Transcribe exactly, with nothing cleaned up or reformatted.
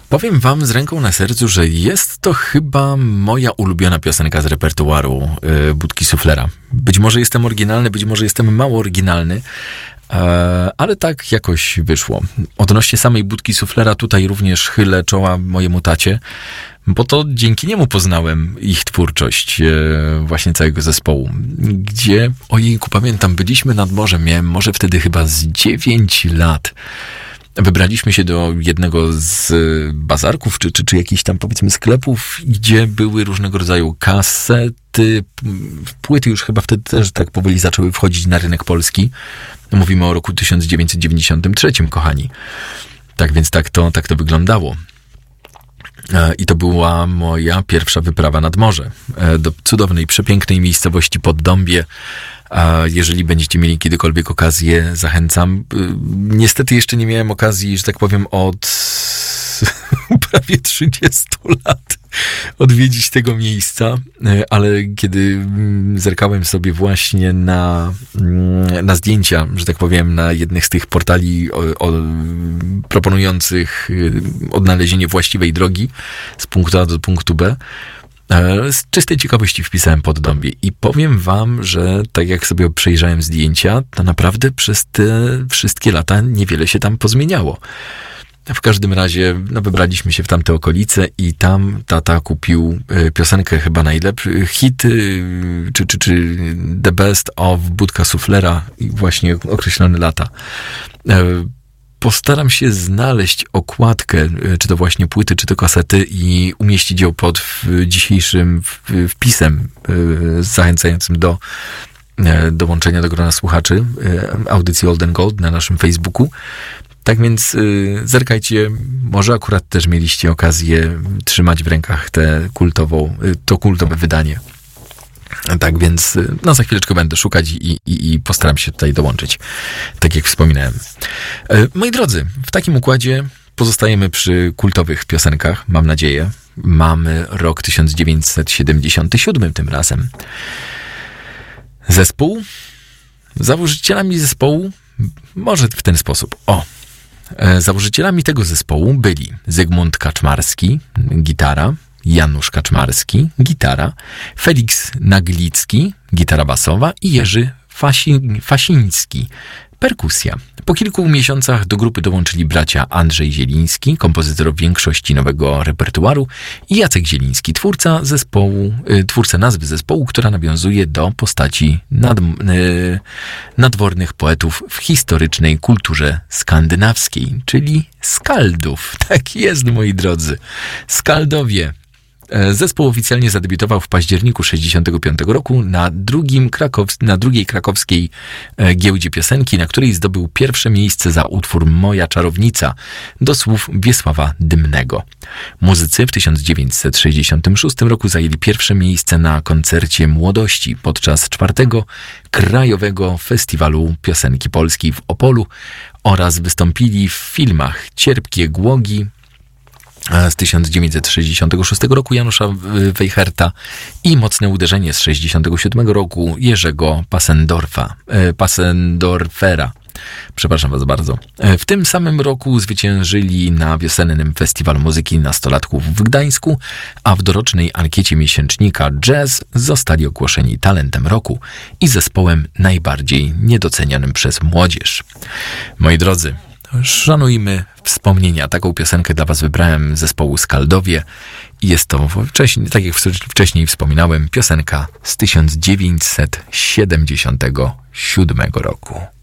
Powiem wam z ręką na sercu, że jest to chyba moja ulubiona piosenka z repertuaru yy, Budki Suflera. Być może jestem oryginalny, być może jestem mało oryginalny, ale tak jakoś wyszło. Odnośnie samej Budki Suflera tutaj również chylę czoła mojemu tacie, bo to dzięki niemu poznałem ich twórczość, właśnie całego zespołu, gdzie, ojejku, pamiętam, byliśmy nad morzem, miałem może wtedy chyba z dziewięć lat. Wybraliśmy się do jednego z bazarków, czy, czy, czy jakichś tam, powiedzmy, sklepów, gdzie były różnego rodzaju kasety, płyty już chyba wtedy też tak powoli zaczęły wchodzić na rynek polski. Mówimy o roku tysiąc dziewięćset dziewięćdziesiątym trzecim, kochani. Tak więc tak to, tak to wyglądało. I to była moja pierwsza wyprawa nad morze. Do cudownej, przepięknej miejscowości Poddąbie. A jeżeli będziecie mieli kiedykolwiek okazję, zachęcam. Niestety jeszcze nie miałem okazji, że tak powiem, od prawie trzydziestu lat odwiedzić tego miejsca, ale kiedy zerkałem sobie właśnie na, na zdjęcia, że tak powiem, na jednych z tych portali o, o, proponujących odnalezienie właściwej drogi z punktu A do punktu B, z czystej ciekawości wpisałem Poddąbie i powiem wam, że tak jak sobie przejrzałem zdjęcia, to naprawdę przez te wszystkie lata niewiele się tam pozmieniało. W każdym razie no, wybraliśmy się w tamte okolice i tam tata kupił piosenkę chyba najlepszy, hit, czy, czy, czy The Best of Budka Suflera i właśnie określone lata. Postaram się znaleźć okładkę, czy to właśnie płyty, czy to kasety i umieścić ją pod dzisiejszym wpisem zachęcającym do dołączenia do grona słuchaczy audycji Old and Gold na naszym Facebooku. Tak więc zerkajcie, może akurat też mieliście okazję trzymać w rękach tę kultową, to kultowe wydanie. Tak więc no za chwileczkę będę szukać i, i, i postaram się tutaj dołączyć, tak jak wspominałem. Moi drodzy, w takim układzie pozostajemy przy kultowych piosenkach, mam nadzieję. Mamy rok tysiąc dziewięćset siedemdziesiąty siódmy tym razem. Zespół? Założycielami zespołu? Może w ten sposób. O! Założycielami tego zespołu byli Zygmunt Kaczmarski, gitara, Janusz Kaczmarski, gitara, Feliks Naglicki, gitara basowa i Jerzy Fasi- Fasiński, perkusja. Po kilku miesiącach do grupy dołączyli bracia Andrzej Zieliński, kompozytor większości nowego repertuaru, i Jacek Zieliński, twórca zespołu, twórca nazwy zespołu, która nawiązuje do postaci nad, nadwornych poetów w historycznej kulturze skandynawskiej, czyli skaldów. Tak jest, moi drodzy. Skaldowie. Zespół oficjalnie zadebiutował w październiku sześćdziesiątego piątego roku na, drugim Krakow, na drugiej krakowskiej giełdzie piosenki, na której zdobył pierwsze miejsce za utwór Moja czarownica do słów Wiesława Dymnego. Muzycy w tysiąc dziewięćset sześćdziesiątym szóstym roku zajęli pierwsze miejsce na koncercie Młodości podczas czwartego Krajowego Festiwalu Piosenki Polskiej w Opolu oraz wystąpili w filmach Cierpkie Głogi z tysiąc dziewięćset sześćdziesiątego szóstego roku Janusza Weicherta i Mocne uderzenie z sześćdziesiątego siódmego roku Jerzego Passendorfa, Passendorfera. Przepraszam was bardzo. W tym samym roku zwyciężyli na wiosennym Festiwalu Muzyki Nastolatków w Gdańsku, a w dorocznej ankiecie miesięcznika Jazz zostali ogłoszeni talentem roku i zespołem najbardziej niedocenianym przez młodzież. Moi drodzy, szanujmy wspomnienia. Taką piosenkę dla was wybrałem zespołu Skaldowie. Jest to, wcześniej, tak jak wcześniej wspominałem, piosenka z tysiąc dziewięćset siedemdziesiątego siódmego roku.